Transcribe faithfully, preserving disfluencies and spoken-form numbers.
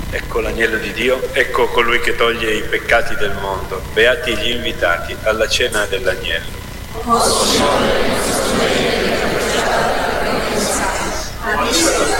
Ecco l'agnello di Dio, ecco colui che toglie i peccati del mondo. Beati gli invitati alla cena dell'agnello. Posso scioglie questo regno della facciata, la vista